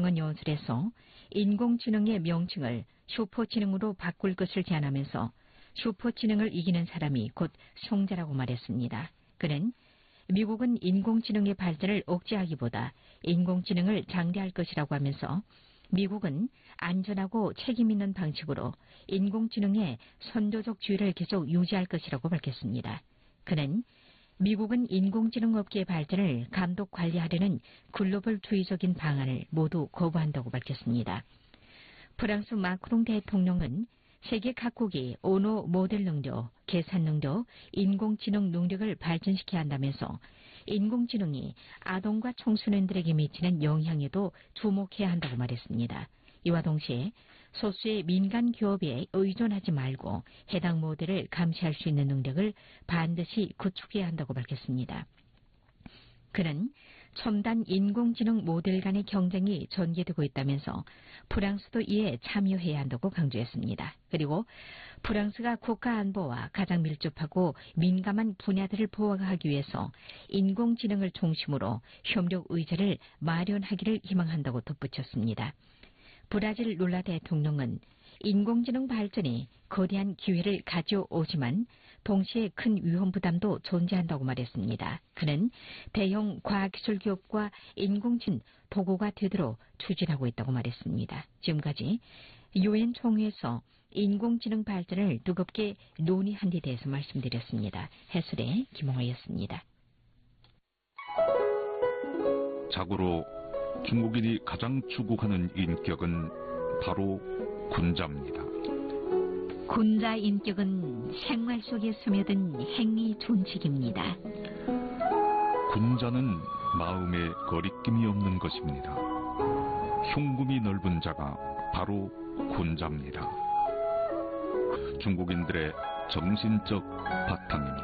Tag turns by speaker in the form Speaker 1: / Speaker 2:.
Speaker 1: 대통령은 연설에서 인공지능의 명칭을 슈퍼지능으로 바꿀 것을 제안하면서 슈퍼지능을 이기는 사람이 곧 승자라고 말했습니다. 그는 미국은 인공지능의 발전을 억제하기보다 인공지능을 장대할 것이라고 하면서 미국은 안전하고 책임있는 방식으로 인공지능의 선도적 지위를 계속 유지할 것이라고 밝혔습니다. 그는 미국은 인공지능 업계의 발전을 감독 관리하려는 글로벌 주의적인 방안을 모두 거부한다고 밝혔습니다. 프랑스 마크롱 대통령은 세계 각국이 언어 모델 능력, 계산 능력, 인공지능 능력을 발전시켜야 한다면서 인공지능이 아동과 청소년들에게 미치는 영향에도 주목해야 한다고 말했습니다. 이와 동시에 소수의 민간 기업에 의존하지 말고 해당 모델을 감시할 수 있는 능력을 반드시 구축해야 한다고 밝혔습니다. 그는 첨단 인공지능 모델 간의 경쟁이 전개되고 있다면서 프랑스도 이에 참여해야 한다고 강조했습니다. 그리고 프랑스가 국가 안보와 가장 밀접하고 민감한 분야들을 보호하기 위해서 인공지능을 중심으로 협력 의제를 마련하기를 희망한다고 덧붙였습니다. 브라질 룰라 대통령은 인공지능 발전이 거대한 기회를 가져오지만 동시에 큰 위험 부담도 존재한다고 말했습니다. 그는 대형 과학기술 기업과 인공지능 도구가 되도록 추진하고 있다고 말했습니다. 지금까지 유엔 총회에서 인공지능 발전을 뜨겁게 논의한 데 대해서 말씀드렸습니다. 해설의 김홍아였습니다.
Speaker 2: 자고로 중국인이 가장 추구하는 인격은 바로 군자입니다.
Speaker 1: 군자 인격은 생활 속에 스며든 행위 존칙입니다.
Speaker 2: 군자는 마음에 거리낌이 없는 것입니다. 흉금이 넓은 자가 바로 군자입니다. 중국인들의 정신적 바탕입니다.